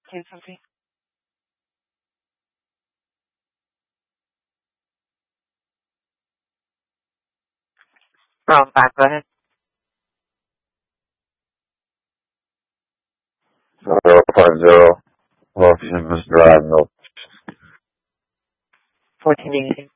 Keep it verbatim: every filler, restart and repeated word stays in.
Say something. Wrong back. Go ahead. Zero five zero. Los Angeles Drive, Milton. fourteen eighty.